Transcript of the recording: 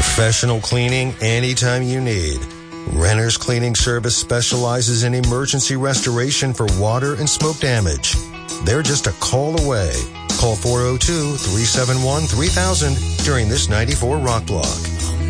Professional cleaning anytime you need. Renner's Cleaning Service specializes in emergency restoration for water and smoke damage. They're just a call away. Call 402-371-3000 during this 94 Rock Block.